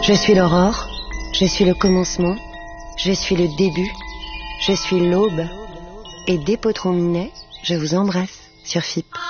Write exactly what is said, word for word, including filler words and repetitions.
Je suis l'aurore, je suis le commencement, je suis le début, je suis l'aube. Et dès Potron Minet, je vous embrasse sur F I P.